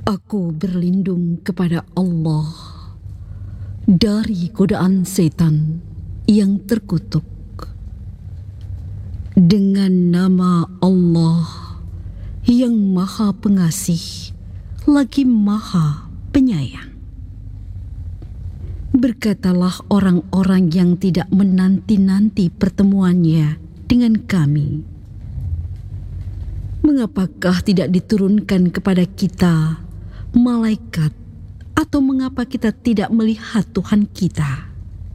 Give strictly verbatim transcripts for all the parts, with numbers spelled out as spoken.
Aku berlindung kepada Allah dari godaan setan yang terkutuk. Dengan nama Allah yang Maha Pengasih lagi Maha Penyayang. Berkatalah orang-orang yang tidak menanti-nanti pertemuannya dengan kami, mengapakah tidak diturunkan kepada kita malaikat, atau mengapa kita tidak melihat Tuhan kita?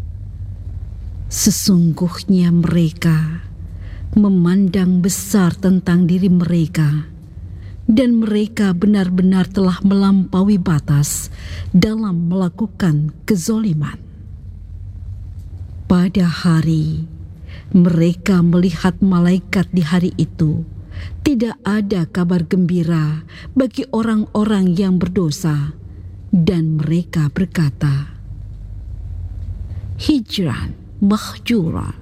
Sesungguhnya mereka memandang besar tentang diri mereka, dan mereka benar-benar telah melampaui batas dalam melakukan kezoliman. Pada hari mereka melihat malaikat di hari itu, tidak ada kabar gembira bagi orang-orang yang berdosa, dan mereka berkata, hijran mahjura.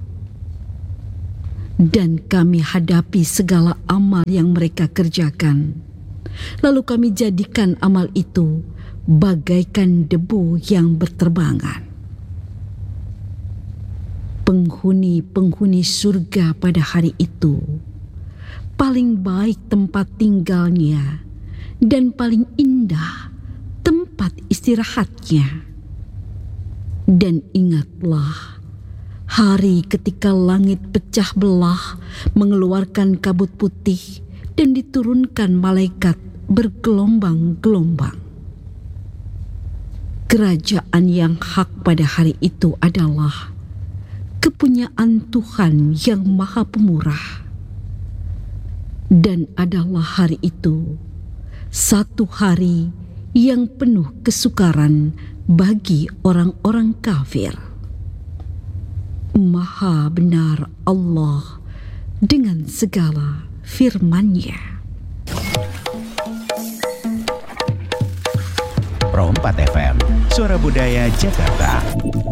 Dan kami hadapi segala amal yang mereka kerjakan, lalu kami jadikan amal itu bagaikan debu yang berterbangan. Penghuni-penghuni surga pada hari itu paling baik tempat tinggalnya dan paling indah tempat istirahatnya. Dan ingatlah hari ketika langit pecah belah mengeluarkan kabut putih dan diturunkan malaikat bergelombang-gelombang. Kerajaan yang hak pada hari itu adalah kepunyaan Tuhan yang Maha Pemurah. Dan adalah hari itu satu hari yang penuh kesukaran bagi orang-orang kafir. Maha benar Allah dengan segala firman-Nya. Pro empat F M, Suara Budaya Jakarta.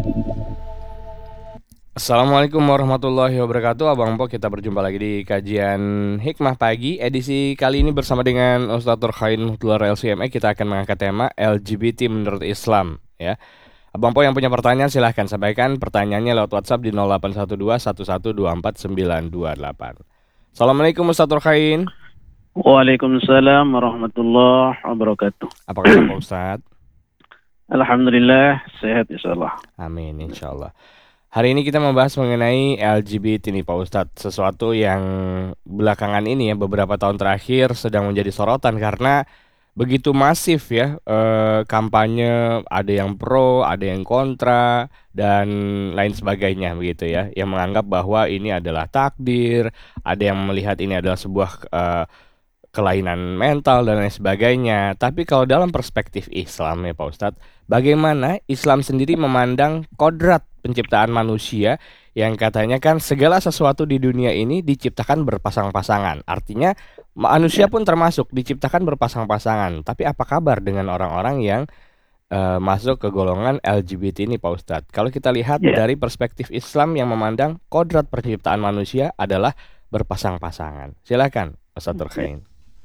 Assalamualaikum warahmatullahi wabarakatuh. Abang Po, kita berjumpa lagi di kajian Hikmah Pagi. Edisi kali ini bersama dengan Ustadz Turkhain Muhtular L C M E, kita akan mengangkat tema L G B T menurut Islam, ya. Abang Po yang punya pertanyaan silahkan sampaikan pertanyaannya lewat WhatsApp di nol delapan satu dua satu satu dua empat sembilan dua delapan. Assalamualaikum Ustadz Turkhain. Waalaikumsalam warahmatullahi wabarakatuh. Apa kabar Pak Ustadz? Alhamdulillah sehat insyaallah. Amin insyaallah. Hari ini kita membahas mengenai L G B T nih Pak Ustadz. Sesuatu yang belakangan ini ya, beberapa tahun terakhir sedang menjadi sorotan karena begitu masif ya eh, kampanye, ada yang pro, ada yang kontra, dan lain sebagainya begitu ya, yang menganggap bahwa ini adalah takdir, ada yang melihat ini adalah sebuah eh, kelainan mental dan lain sebagainya. Tapi kalau dalam perspektif Islam ya Pak Ustadz, bagaimana Islam sendiri memandang kodrat penciptaan manusia yang katanya kan segala sesuatu di dunia ini diciptakan berpasang-pasangan. Artinya manusia pun termasuk diciptakan berpasang-pasangan. Tapi apa kabar dengan orang-orang yang uh, masuk ke golongan L G B T ini Pak Ustadz? Kalau kita lihat yeah. dari perspektif Islam yang memandang kodrat penciptaan manusia adalah berpasang-pasangan. Silakan Ustadz Turkhain.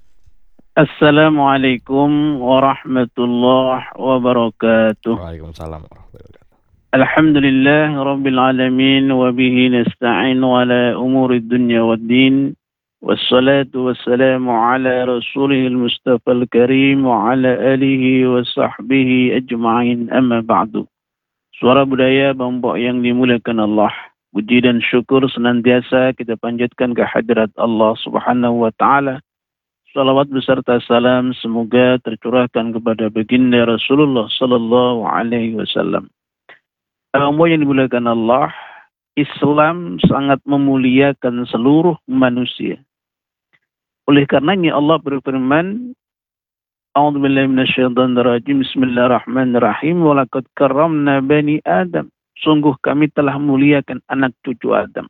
Assalamualaikum warahmatullahi wabarakatuh. Waalaikumsalam warahmatullahi wabarakatuh. Alhamdulillah rabbil alamin wa bihi nasta'in ala umuri dunya waddin. Wassalatu wassalamu ala rasulihil mustafal karim wa ala alihi wa sahbihi ajma'in, amma ba'du. Suara budaya Bambok yang dimuliakan Allah. Puji dan syukur senantiasa kita panjatkan ke hadirat Allah Subhanahu wa taala. Salawat beserta salam semoga tercurahkan kepada baginda Rasulullah sallallahu alaihi wasallam. Bambok yang dimuliakan Allah, Islam sangat memuliakan seluruh manusia. Oleh karenanya Allah berfirman, A'udzubillahi minasyaitonir rajim. Bismillahirrahmanirrahim. Walaqad karramna bani Adam. Sungguh kami telah muliakan anak cucu Adam.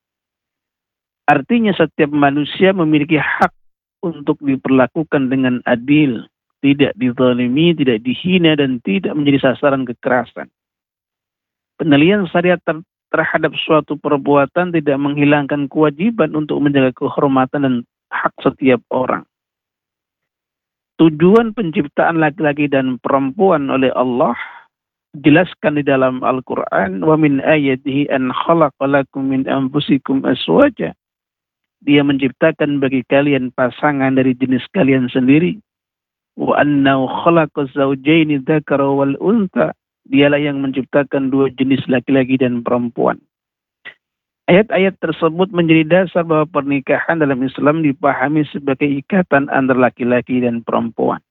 Artinya setiap manusia memiliki hak untuk diperlakukan dengan adil, tidak dizalimi, tidak dihina, dan tidak menjadi sasaran kekerasan. Penilaian syariat ter- terhadap suatu perbuatan tidak menghilangkan kewajiban untuk menjaga kehormatan dan hak setiap orang. tujuan penciptaan laki-laki dan perempuan oleh Allah dijelaskan di dalam Al-Quran, wa min ayatihi an khalaqalakum min anfusikum aswaja. Dia menciptakan bagi kalian pasangan dari jenis kalian sendiri. Wa annahu khalaqa zawjaini dzakara wal untha. Dialah yang menciptakan dua jenis laki-laki dan perempuan. Ayat-ayat tersebut menjadi dasar bahwa pernikahan dalam Islam dipahami sebagai ikatan antara laki-laki dan perempuan.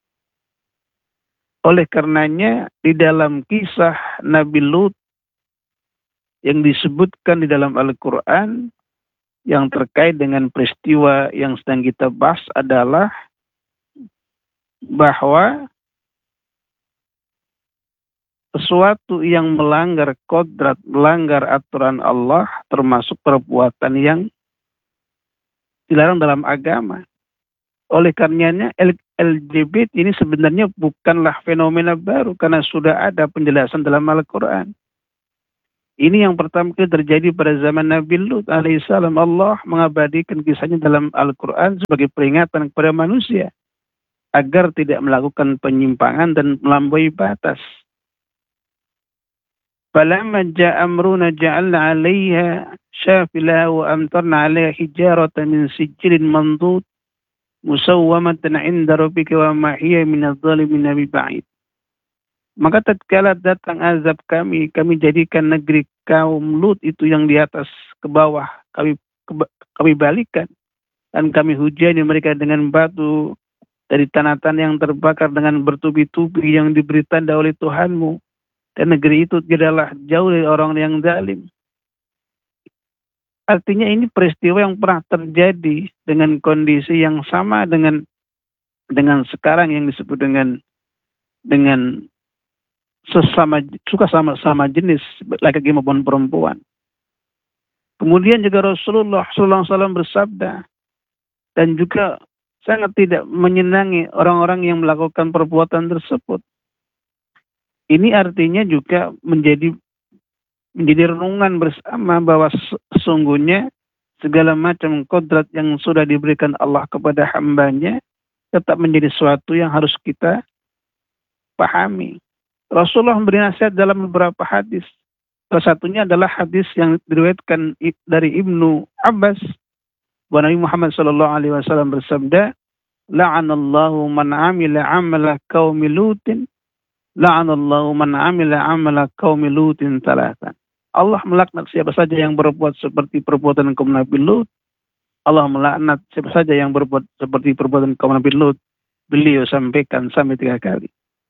Oleh karenanya, di dalam kisah Nabi Lut yang disebutkan di dalam Al-Quran, yang terkait dengan peristiwa yang sedang kita bahas adalah bahwa sesuatu yang melanggar kodrat, melanggar aturan Allah, termasuk perbuatan yang dilarang dalam agama. Oleh karenanya L G B T ini sebenarnya bukanlah fenomena baru, karena sudah ada penjelasan dalam Al-Quran. Ini yang pertama kali terjadi pada zaman Nabi Lut alaihissalam. Allah mengabadikan kisahnya dalam Al-Quran sebagai peringatan kepada manusia agar tidak melakukan penyimpangan dan melampaui batas. فَلَمَّا جَاءَ أَمْرُنَا جَعَلْنَا عَلَيْهَا شَافِلَهَا وَأَمْطَرْنَا عَلَيْهَا حِجَارَةً مِنْ سِجِّلٍ مَنْضُودٍ مُسَوَّمَةً عِنْدَ رَبِّكَ وَمَا هِيَ مِنَ الظَّالِمِينَ بِبَعِيدٍ. Maka tatkala datang azab kami, kami jadikan negeri kaum Lut itu yang di atas ke bawah, kami kami balikan dan kami hujani mereka dengan batu dari tanah-tanah yang terbakar dengan bertubi-tubi yang diberi tanda oleh Tuhanmu. Dan negeri itu tidaklah jauh dari orang yang zalim. Artinya ini peristiwa yang pernah terjadi dengan kondisi yang sama dengan dengan sekarang yang disebut dengan dengan sesama suka sama sama jenis laki-laki maupun perempuan. Kemudian juga Rasulullah shallallahu alaihi wasallam bersabda dan juga sangat tidak menyenangi orang-orang yang melakukan perbuatan tersebut. Ini artinya juga menjadi menjadi renungan bersama bahwa sesungguhnya segala macam kodrat yang sudah diberikan Allah kepada hambanya tetap menjadi sesuatu yang harus kita pahami. Rasulullah memberi nasihat dalam beberapa hadis. Salah satunya adalah hadis yang diriwayatkan dari Ibnu Abbas bahwa Nabi Muhammad shallallahu alaihi wasallam bersabda, "La'anallahu man 'amila 'amala qaumi Lutin." La'anallahu man 'amila 'amala qaumi Lutin thalathan. Allah melaknat siapa saja yang berbuat seperti perbuatan kaum Nabi Lut. Allah melaknat siapa saja yang berbuat seperti perbuatan kaum Nabi Lut. Beliau sampaikan sampai tiga kali.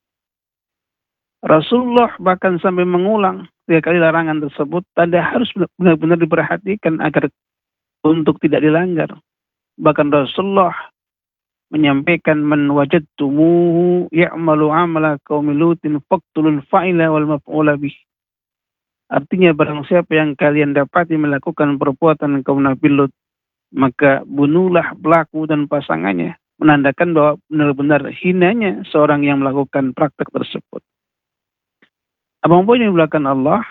Rasulullah bahkan sampai mengulang tiga kali larangan tersebut. Tanda harus benar-benar diperhatikan agar untuk tidak dilanggar. Bahkan Rasulullah menyampaikan man wajadtumuhu ya'malu 'amala qaumi Lutin faqtulul fa'ila wal maf'ula bih. Artinya barang siapa yang kalian dapati melakukan perbuatan kaum Nabi Lut, maka bunuhlah pelaku dan pasangannya, menandakan bahwa benar-benar hinanya seorang yang melakukan praktek tersebut. Abang poin yang belakang Allah,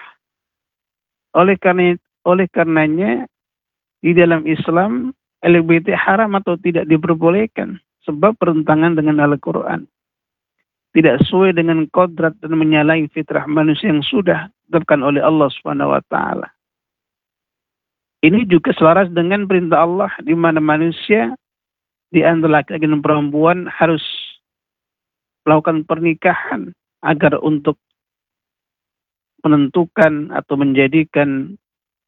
oleh karena oleh karenanya di dalam Islam L G B T haram atau tidak diperbolehkan. Sebab pertentangan dengan Al-Quran. Tidak sesuai dengan kodrat dan menyalahi fitrah manusia yang sudah ditetapkan oleh Allah subhanahu wa taala. Ini juga selaras dengan perintah Allah di mana manusia di antara laki-laki dan perempuan harus melakukan pernikahan agar untuk menentukan atau menjadikan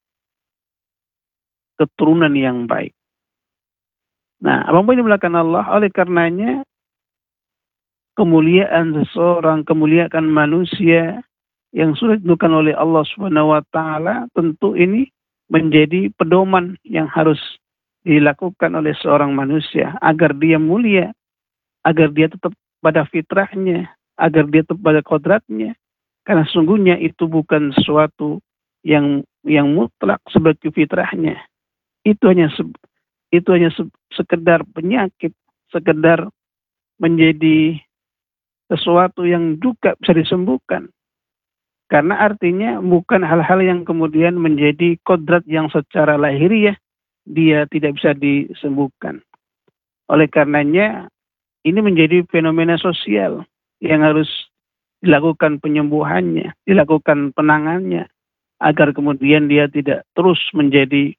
keturunan yang baik. Nah, abang poin di belakang Allah, oleh karenanya kemuliaan seseorang, kemuliaan manusia yang sudah ditentukan oleh Allah Subhanahu wa taala, tentu ini menjadi pedoman yang harus dilakukan oleh seorang manusia agar dia mulia, agar dia tetap pada fitrahnya, agar dia tetap pada kodratnya. Karena sesungguhnya itu bukan sesuatu yang yang mutlak sebagai fitrahnya. Itu hanya itu hanya sekedar penyakit, sekedar menjadi sesuatu yang juga bisa disembuhkan. Karena artinya bukan hal-hal yang kemudian menjadi kodrat yang secara lahiriah dia tidak bisa disembuhkan. Oleh karenanya ini menjadi fenomena sosial yang harus dilakukan penyembuhannya, dilakukan penanganannya, agar kemudian dia tidak terus menjadi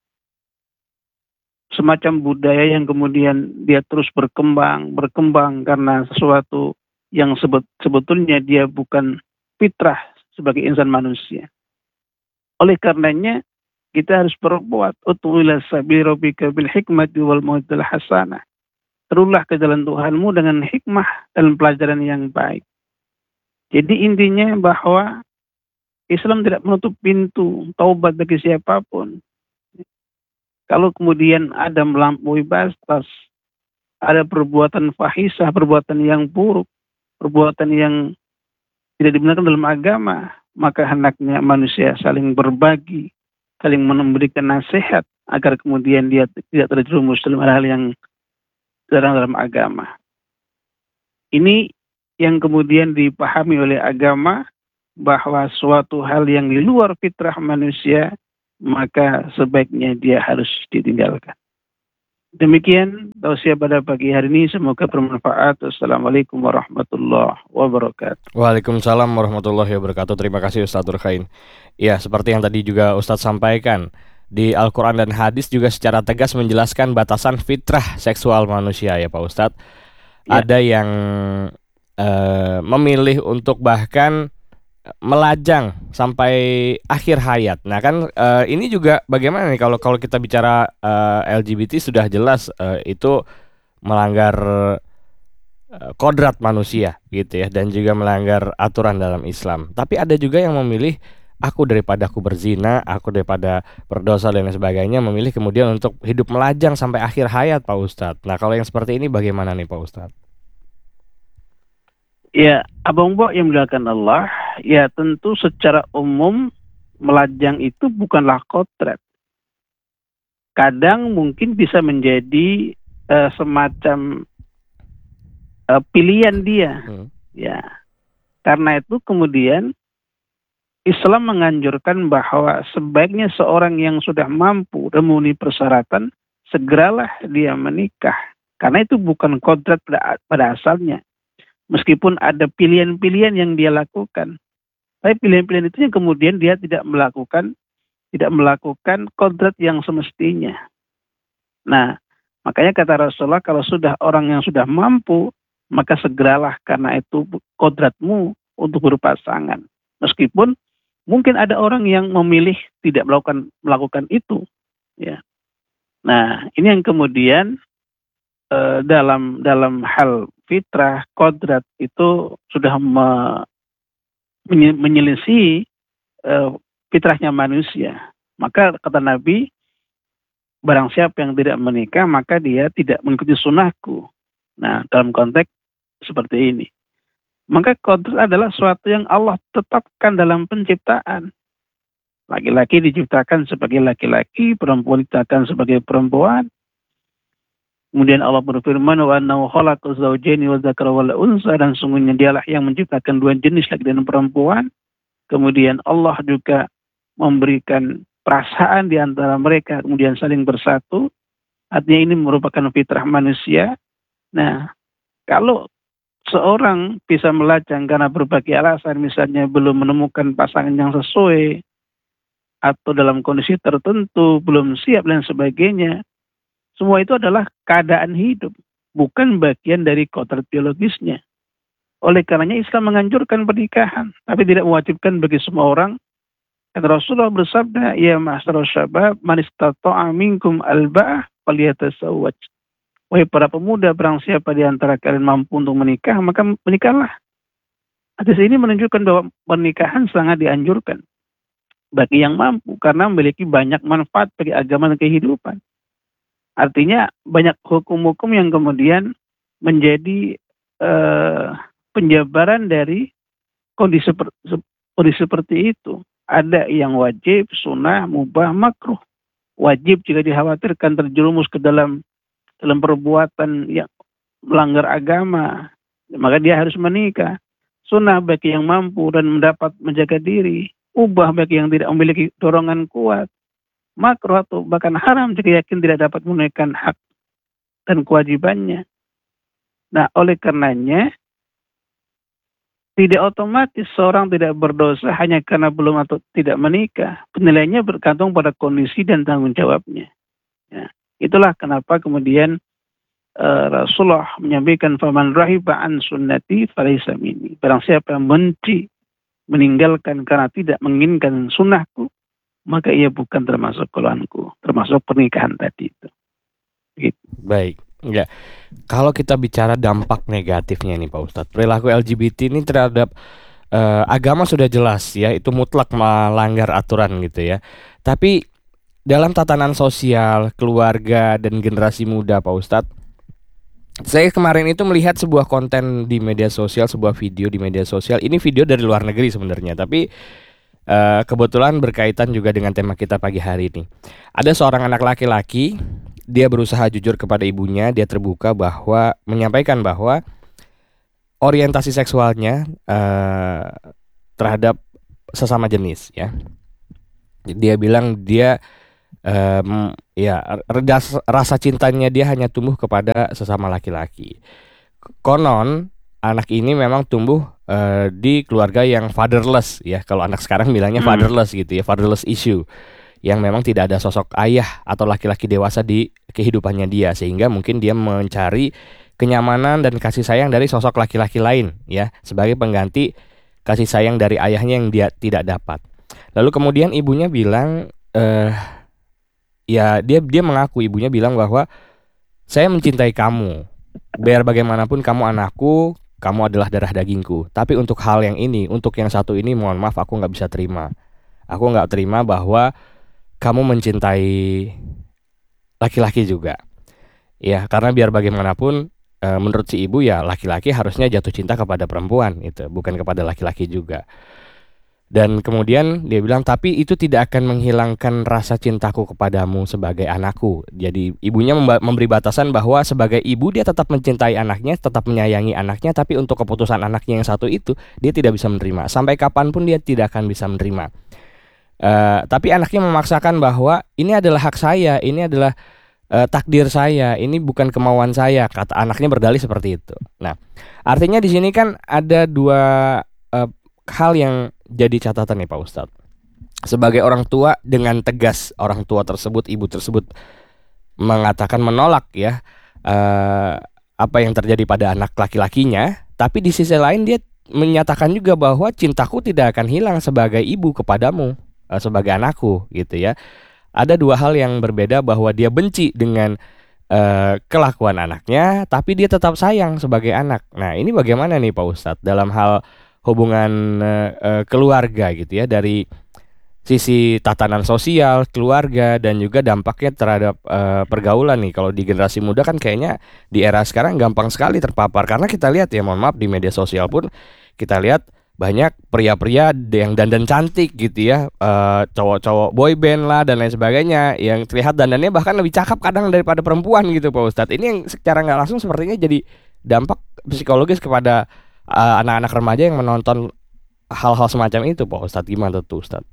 semacam budaya yang kemudian dia terus berkembang, berkembang karena sesuatu yang sebet, sebetulnya dia bukan fitrah sebagai insan manusia. Oleh karenanya, kita harus berbuat. Ud'u ila sabili rabbika bil hikmati wal mau'izatil hasanah. Terulah ke jalan Tuhanmu dengan hikmah dan pelajaran yang baik. Jadi intinya bahwa Islam tidak menutup pintu taubat bagi siapapun. Kalau kemudian ada melampaui batas, ada perbuatan fahisah, perbuatan yang buruk, perbuatan yang tidak dibenarkan dalam agama, maka hendaknya manusia saling berbagi, saling memberikan nasihat agar kemudian dia tidak terjerumus dalam hal-hal yang terlarang dalam agama. Ini yang kemudian dipahami oleh agama, bahwa suatu hal yang di luar fitrah manusia, maka sebaiknya dia harus ditinggalkan. Demikian tausiah pada pagi hari ini, semoga bermanfaat. Assalamualaikum warahmatullahi wabarakatuh. Waalaikumsalam warahmatullahi wabarakatuh. Terima kasih Ustadz Turkhain. Ya, seperti yang tadi juga Ustadz sampaikan, di Al-Quran dan hadis juga secara tegas menjelaskan batasan fitrah seksual manusia ya Pak Ustadz. Ya. Ada yang uh, memilih untuk bahkan melajang sampai akhir hayat. Nah kan uh, ini juga bagaimana nih kalau kalau kita bicara uh, L G B T sudah jelas uh, itu melanggar uh, kodrat manusia gitu ya, dan juga melanggar aturan dalam Islam. Tapi ada juga yang memilih, aku daripada aku berzina, aku daripada berdosa dan lain sebagainya, memilih kemudian untuk hidup melajang sampai akhir hayat Pak Ustadz. Nah kalau yang seperti ini bagaimana nih Pak Ustadz? Ya, Abang Bo yang dimuliakan Allah, ya tentu secara umum melajang itu bukanlah kodrat. Kadang mungkin bisa menjadi uh, semacam uh, pilihan dia. Hmm. Ya, karena itu kemudian Islam menganjurkan bahwa sebaiknya seorang yang sudah mampu dan memenuhi persyaratan, segeralah dia menikah. Karena itu bukan kodrat pada, pada asalnya. Meskipun ada pilihan-pilihan yang dia lakukan, tapi pilihan-pilihan itu yang kemudian dia tidak melakukan, tidak melakukan kodrat yang semestinya. Nah, makanya kata Rasulullah, kalau sudah orang yang sudah mampu, maka segeralah, karena itu kodratmu untuk berpasangan. Meskipun mungkin ada orang yang memilih tidak melakukan melakukan itu, ya. Nah, ini yang kemudian eh, dalam dalam hal fitrah, kodrat itu sudah me, menye, menyelisih uh, fitrahnya manusia. Maka kata Nabi, barang siapa yang tidak menikah, maka dia tidak mengikuti sunnahku. Nah, dalam konteks seperti ini. Maka kodrat adalah sesuatu yang Allah tetapkan dalam penciptaan. Laki-laki diciptakan sebagai laki-laki, perempuan diciptakan sebagai perempuan. Kemudian Allah berfirman, wa annahu khalaqa zawjaini wa dzakara wal unsa, dan sungguhnya dialah yang menciptakan dua jenis laki dan perempuan. Kemudian Allah juga memberikan perasaan di antara mereka, kemudian saling bersatu. Artinya ini merupakan fitrah manusia. Nah, kalau seorang bisa melajang karena berbagai alasan, misalnya belum menemukan pasangan yang sesuai, atau dalam kondisi tertentu belum siap dan sebagainya, semua itu adalah keadaan hidup, bukan bagian dari kodrat biologisnya. Oleh karenanya Islam menganjurkan pernikahan, tapi tidak mewajibkan bagi semua orang. Dan Rasulullah bersabda, ya ma'asyaral syabab, man istata'a minkum alba'ah falyatasawwaj. Wahai para pemuda, barang siapa di antara kalian mampu untuk menikah, maka menikahlah. Hadis ini menunjukkan bahwa pernikahan sangat dianjurkan bagi yang mampu, karena memiliki banyak manfaat bagi agama dan kehidupan. Artinya banyak hukum-hukum yang kemudian menjadi uh, penjabaran dari kondisi, kondisi seperti itu. Ada yang wajib, sunnah, mubah, makruh. Wajib jika dikhawatirkan terjerumus ke dalam dalam perbuatan yang melanggar agama, maka dia harus menikah. Sunnah bagi yang mampu dan mendapat menjaga diri. Ubah bagi yang tidak memiliki dorongan kuat. Makruh atau bahkan haram jika yakin tidak dapat menunaikan hak dan kewajibannya. Nah, oleh karenanya tidak otomatis seorang tidak berdosa hanya karena belum atau tidak menikah. Penilaiannya bergantung pada kondisi dan tanggung jawabnya. Ya. Itulah kenapa kemudian uh, Rasulullah menyampaikan faman rahiba an sunnati falaysa minni. Barang siapa yang benci, meninggalkan karena tidak menginginkan sunnahku, maka ia bukan termasuk golonganku, termasuk pernikahan tadi itu. Gitu. Baik, ya. Kalau kita bicara dampak negatifnya nih Pak Ustadz, perilaku L G B T ini terhadap uh, agama sudah jelas ya, itu mutlak melanggar aturan gitu ya. Tapi dalam tatanan sosial, keluarga, dan generasi muda Pak Ustadz, saya kemarin itu melihat sebuah konten di media sosial, sebuah video di media sosial. Ini video dari luar negeri sebenarnya, tapi uh, kebetulan berkaitan juga dengan tema kita pagi hari ini. Ada seorang anak laki-laki, dia berusaha jujur kepada ibunya, dia terbuka bahwa menyampaikan bahwa orientasi seksualnya uh, terhadap sesama jenis ya. Dia bilang dia Um, ya redas, rasa cintanya dia hanya tumbuh kepada sesama laki-laki. Konon anak ini memang tumbuh uh, di keluarga yang fatherless ya. Kalau anak sekarang bilangnya Hmm. fatherless gitu ya, fatherless issue, yang memang tidak ada sosok ayah atau laki-laki dewasa di kehidupannya dia, sehingga mungkin dia mencari kenyamanan dan kasih sayang dari sosok laki-laki lain ya, sebagai pengganti kasih sayang dari ayahnya yang dia tidak dapat. Lalu kemudian ibunya bilang eh ya dia dia mengaku, ibunya bilang bahwa saya mencintai kamu, biar bagaimanapun kamu anakku, kamu adalah darah dagingku. Tapi untuk hal yang ini, untuk yang satu ini, mohon maaf aku nggak bisa terima. Aku nggak terima bahwa kamu mencintai laki-laki juga. Ya karena biar bagaimanapun e, menurut si ibu ya laki-laki harusnya jatuh cinta kepada perempuan itu, bukan kepada laki-laki juga. Dan kemudian dia bilang, tapi itu tidak akan menghilangkan rasa cintaku kepadamu sebagai anakku. Jadi ibunya memba- memberi batasan bahwa sebagai ibu dia tetap mencintai anaknya, tetap menyayangi anaknya, tapi untuk keputusan anaknya yang satu itu dia tidak bisa menerima. Sampai kapanpun dia tidak akan bisa menerima. Uh, tapi anaknya memaksakan bahwa ini adalah hak saya, ini adalah uh, takdir saya, ini bukan kemauan saya. Kata anaknya berdalih seperti itu. Nah, artinya di sini kan ada dua uh, hal yang jadi catatan nih Pak Ustadz. Sebagai orang tua, dengan tegas orang tua tersebut, ibu tersebut mengatakan menolak ya uh, apa yang terjadi pada anak laki-lakinya. Tapi di sisi lain dia menyatakan juga bahwa cintaku tidak akan hilang sebagai ibu kepadamu, uh, sebagai anakku gitu ya. Ada dua hal yang berbeda, bahwa dia benci dengan uh, kelakuan anaknya, tapi dia tetap sayang sebagai anak. Nah ini bagaimana nih Pak Ustadz dalam hal hubungan uh, keluarga gitu ya, dari sisi tatanan sosial keluarga dan juga dampaknya terhadap uh, pergaulan nih. Kalau di generasi muda kan kayaknya di era sekarang gampang sekali terpapar, karena kita lihat ya, mohon maaf, di media sosial pun kita lihat banyak pria-pria yang dandan cantik gitu ya, uh, cowok-cowok boyband lah dan lain sebagainya, yang terlihat dandannya bahkan lebih cakep kadang daripada perempuan gitu Pak Ustadz. Ini yang secara nggak langsung sepertinya jadi dampak psikologis kepada Uh, anak-anak remaja yang menonton hal-hal semacam itu Pak Ustadz. Gimana tuh Ustadz?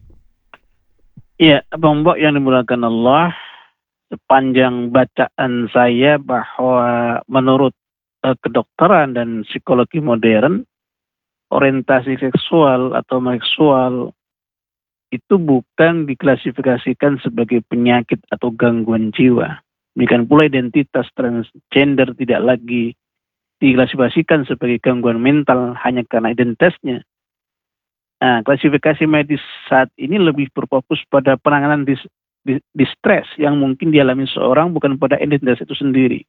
Iya, Abang Mbok yang dimulakan Allah, sepanjang bacaan saya bahwa menurut uh, kedokteran dan psikologi modern, orientasi seksual atau seksual itu bukan diklasifikasikan sebagai penyakit atau gangguan jiwa. Demikian pula identitas transgender tidak lagi diklasifikasikan sebagai gangguan mental hanya karena identitasnya. Nah, klasifikasi medis saat ini lebih berfokus pada penanganan dis, dis, distres yang mungkin dialami seorang, bukan pada identitas itu sendiri.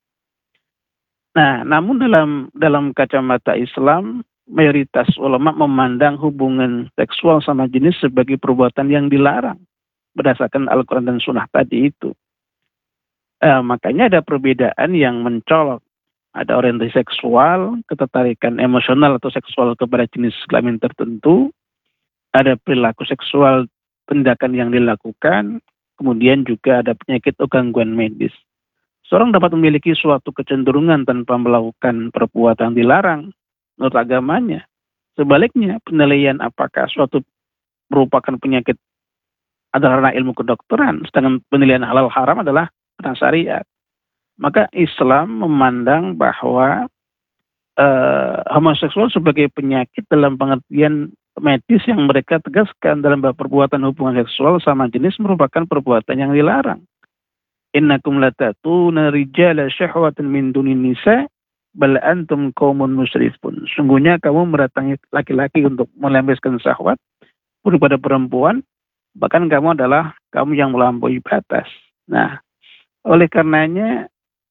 Nah, namun dalam dalam kacamata Islam, mayoritas ulama memandang hubungan seksual sama jenis sebagai perbuatan yang dilarang berdasarkan Al-Quran dan Sunnah tadi itu. Eh, makanya ada perbedaan yang mencolok. Ada orientasi seksual, ketertarikan emosional atau seksual kepada jenis kelamin tertentu. Ada perilaku seksual, tindakan yang dilakukan. Kemudian juga ada penyakit atau gangguan medis. Seorang dapat memiliki suatu kecenderungan tanpa melakukan perbuatan dilarang menurut agamanya. Sebaliknya, penilaian apakah suatu merupakan penyakit adalah ranah ilmu kedokteran, sedangkan penilaian halal haram adalah ranah syariat. Maka Islam memandang bahwa eh, homoseksual sebagai penyakit dalam pengertian medis yang mereka tegaskan dalam bab perbuatan hubungan seksual sama jenis merupakan perbuatan yang dilarang. Innakum latatuna rijala syahwatan min dunin nisa bal antum qaumun musrifun. Sungguhnya kamu mendatangi laki-laki untuk melampiaskan syahwat daripada perempuan, bahkan kamu adalah kamu yang melampaui batas. Nah, oleh karenanya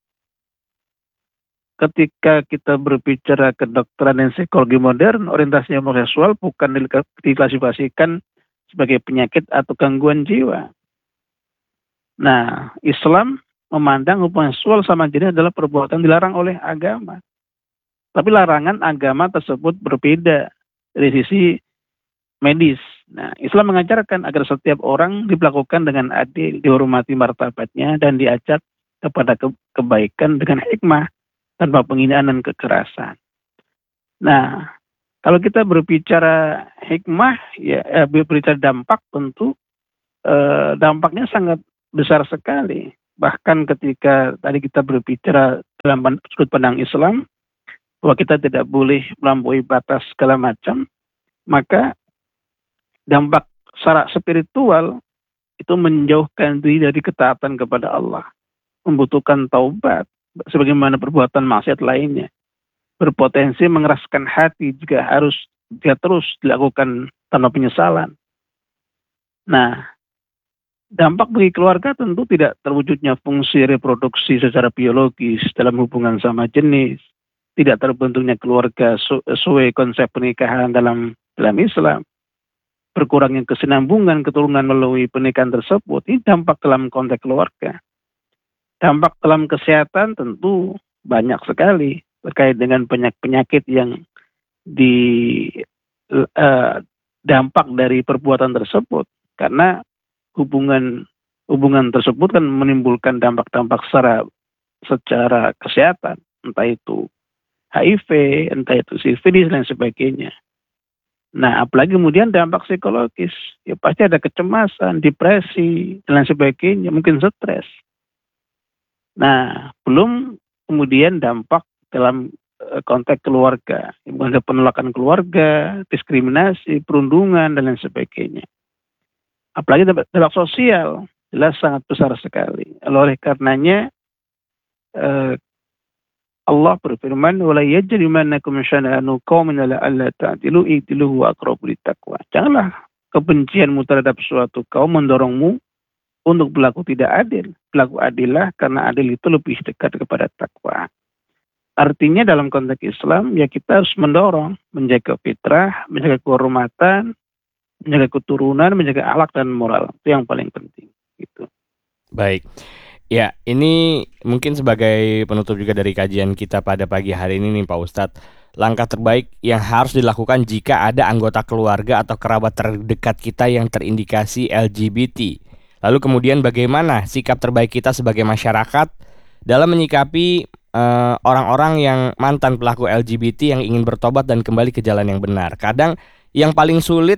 ketika kita berbicara kedokteran dan psikologi modern, orientasinya homoseksual bukan diklasifikasikan sebagai penyakit atau gangguan jiwa. Nah, Islam memandang hubungan seksual sama jenis adalah perbuatan dilarang oleh agama. Tapi larangan agama tersebut berbeda dari sisi medis. Nah, Islam mengajarkan agar setiap orang diperlakukan dengan adil, dihormati martabatnya, dan diajak kepada ke- kebaikan dengan hikmah, tanpa penghinaan dan kekerasan. Nah, kalau kita berbicara hikmah, ya eh, berbicara dampak, tentu eh, dampaknya sangat besar sekali. Bahkan ketika tadi kita berbicara dalam sudut pandang Islam, bahwa kita tidak boleh melampaui batas segala macam, maka dampak secara spiritual itu menjauhkan diri dari ketaatan kepada Allah, membutuhkan taubat, sebagaimana perbuatan maksiat lainnya, berpotensi mengeraskan hati jika harus dia terus dilakukan tanpa penyesalan. Nah, dampak bagi keluarga tentu tidak terwujudnya fungsi reproduksi secara biologis dalam hubungan sama jenis, tidak terbentuknya keluarga sesuai konsep pernikahan dalam dalam Islam, berkurangnya kesinambungan keturunan melalui pernikahan tersebut. Ini dampak dalam konteks keluarga. Dampak dalam kesehatan tentu banyak sekali terkait dengan penyakit-penyakit yang di uh, dampak dari perbuatan tersebut, karena hubungan hubungan tersebut kan menimbulkan dampak-dampak secara secara kesehatan, entah itu H I V, entah itu sifilis dan sebagainya. Nah, apalagi kemudian dampak psikologis, ya pasti ada kecemasan, depresi dan lain sebagainya, mungkin stres. Nah, belum kemudian dampak dalam konteks keluarga, ada penolakan keluarga, diskriminasi, perundungan, dan lain sebagainya. Apalagi dampak sosial, jelas sangat besar sekali. Oleh karenanya, eh, Allah berfirman, "Wala yajrimannakum syana'anu qaumin ala alla ta'dilu i'dilu huwa aqrabu littaqwa." Janganlah kebencianmu terhadap suatu kaum mendorongmu untuk berlaku tidak adil. Berlaku adillah karena adil itu lebih dekat kepada takwa. Artinya dalam konteks Islam, ya kita harus mendorong, menjaga fitrah, menjaga kehormatan, menjaga keturunan, menjaga akhlak dan moral. Itu yang paling penting. Gitu. Baik. Ya, ini mungkin sebagai penutup juga dari kajian kita pada pagi hari ini nih Pak Ustadz. Langkah terbaik yang harus dilakukan jika ada anggota keluarga atau kerabat terdekat kita yang terindikasi L G B T. Lalu kemudian bagaimana sikap terbaik kita sebagai masyarakat dalam menyikapi uh, orang-orang yang mantan pelaku L G B T yang ingin bertobat dan kembali ke jalan yang benar. Kadang yang paling sulit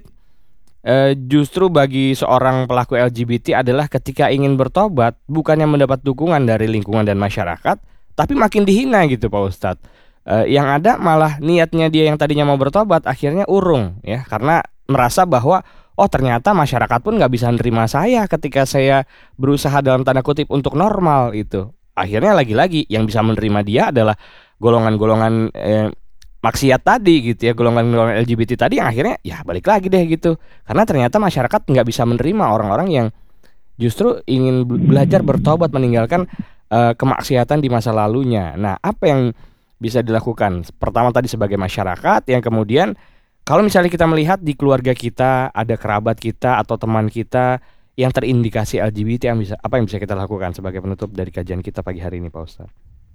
uh, justru bagi seorang pelaku L G B T adalah ketika ingin bertobat bukannya mendapat dukungan dari lingkungan dan masyarakat, tapi makin dihina gitu Pak Ustadz. Uh, yang ada malah niatnya dia yang tadinya mau bertobat akhirnya urung ya, karena merasa bahwa oh ternyata masyarakat pun nggak bisa nerima saya ketika saya berusaha dalam tanda kutip untuk normal itu. Akhirnya lagi-lagi yang bisa menerima dia adalah golongan-golongan eh, maksiat tadi gitu ya, golongan-golongan L G B T tadi yang akhirnya ya balik lagi deh gitu. Karena ternyata masyarakat nggak bisa menerima orang-orang yang justru ingin belajar bertobat meninggalkan eh, kemaksiatan di masa lalunya. Nah, apa yang bisa dilakukan? Pertama tadi sebagai masyarakat, yang kemudian kalau misalnya kita melihat di keluarga kita ada kerabat kita atau teman kita yang terindikasi L G B T, yang bisa, apa yang bisa kita lakukan sebagai penutup dari kajian kita pagi hari ini Pak Ustadz?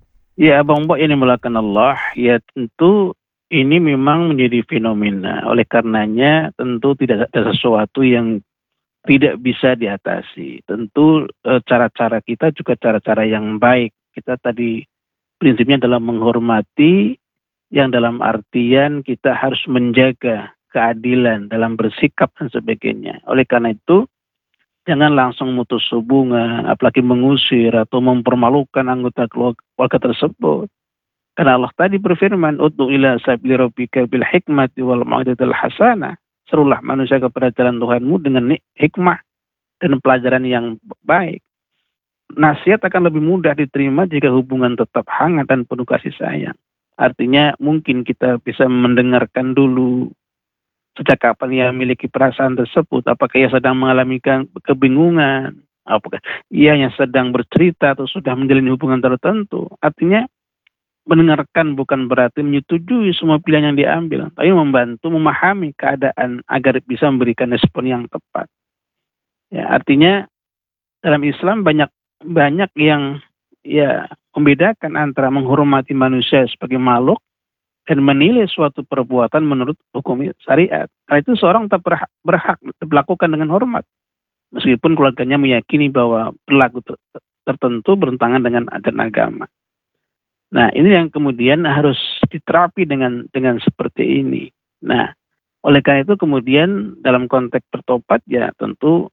Ya, Abang Mbok yang dimulakan Allah, ya tentu ini memang menjadi fenomena. Oleh karenanya tentu tidak ada sesuatu yang tidak bisa diatasi. Tentu e, cara-cara kita juga cara-cara yang baik. Kita tadi prinsipnya dalam menghormati, yang dalam artian kita harus menjaga keadilan dalam bersikap dan sebagainya. Oleh karena itu, jangan langsung memutus hubungan, apalagi mengusir atau mempermalukan anggota keluarga tersebut. Karena Allah tadi berfirman, "Ud'u ila sabili rabbika bil hikmati wal mau'izatil hasanah." Serulah manusia kepada jalan Tuhanmu dengan hikmah dan pelajaran yang baik. Nasihat akan lebih mudah diterima jika hubungan tetap hangat dan penuh kasih sayang. Artinya mungkin kita bisa mendengarkan dulu sejak kapan ia memiliki perasaan tersebut, apakah ia sedang mengalami kebingungan, apakah ia yang sedang bercerita atau sudah menjalin hubungan tertentu. Artinya mendengarkan bukan berarti menyetujui semua pilihan yang diambil, tapi membantu memahami keadaan agar bisa memberikan respon yang tepat. Ya, artinya dalam Islam banyak banyak yang ya membedakan antara menghormati manusia sebagai makhluk dan menilai suatu perbuatan menurut hukum syariat. Karena itu seorang tetap berhak, berhak diperlakukan dengan hormat, meskipun keluarganya meyakini bahwa perilaku tertentu bertentangan dengan ajaran agama. Nah, ini yang kemudian harus diterapi dengan dengan seperti ini. Nah, oleh karena itu kemudian dalam konteks bertobat ya tentu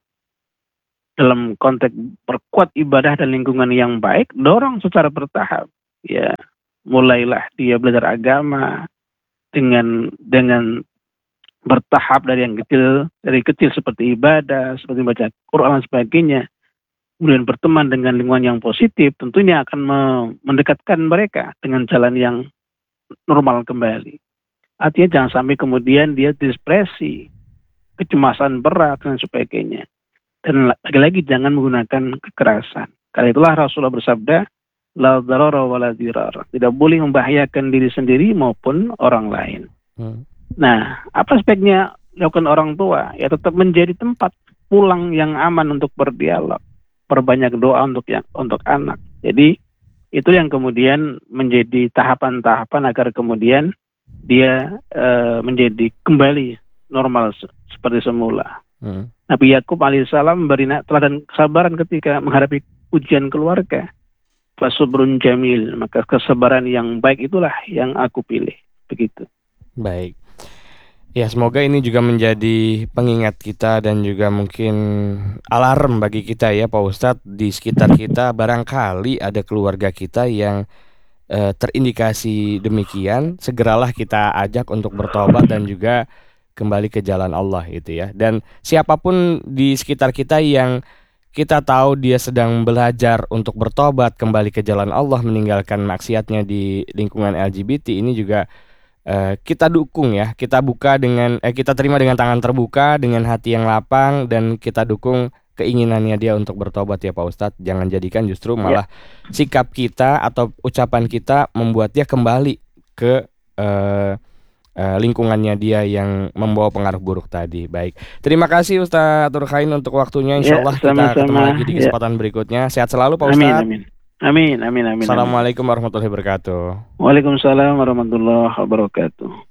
dalam konteks perkuat ibadah dan lingkungan yang baik, dorong secara bertahap. Ya, mulailah dia belajar agama dengan dengan bertahap dari yang kecil, dari kecil seperti ibadah, seperti baca Quran dan sebagainya. Kemudian berteman dengan lingkungan yang positif, tentunya akan mendekatkan mereka dengan jalan yang normal kembali. Artinya jangan sampai kemudian dia depresi, kecemasan berat dan sebagainya. Dan lagi-lagi jangan menggunakan kekerasan. Karena itulah Rasulullah bersabda, la darara wa la dirar. Tidak boleh membahayakan diri sendiri maupun orang lain. Hmm. Nah, apa sebaiknya dilakukan orang tua? Ya tetap menjadi tempat pulang yang aman untuk berdialog. Perbanyak doa untuk yang untuk anak. Jadi itu yang kemudian menjadi tahapan-tahapan agar kemudian dia e, menjadi kembali normal se- seperti semula. Hmm. Nabi Yakub alaihissalam memberi teladan kesabaran ketika menghadapi ujian keluarga. Fasubrun jamil, maka kesabaran yang baik itulah yang aku pilih. Begitu. Baik. Ya, semoga ini juga menjadi pengingat kita dan juga mungkin alarm bagi kita ya Pak Ustadz. Di sekitar kita barangkali ada keluarga kita yang eh, terindikasi demikian. Segeralah kita ajak untuk bertobat dan juga kembali ke jalan Allah gitu ya. Dan siapapun di sekitar kita yang kita tahu dia sedang belajar untuk bertobat, kembali ke jalan Allah, meninggalkan maksiatnya di lingkungan L G B T, ini juga Uh, kita dukung ya, kita buka dengan eh, kita terima dengan tangan terbuka, dengan hati yang lapang, dan kita dukung keinginannya dia untuk bertobat ya Pak Ustadz. Jangan jadikan justru malah ya. Sikap kita atau ucapan kita membuat dia kembali ke uh, uh, lingkungannya dia yang membawa pengaruh buruk tadi. Baik, terima kasih Ustadz Turkhain untuk waktunya. Insya Allah ya, kita ketemu lagi di kesempatan ya. berikutnya. Sehat selalu Pak Ustadz. Amin, amin. Amin, amin, amin. Assalamualaikum warahmatullahi wabarakatuh. Waalaikumsalam warahmatullahi wabarakatuh.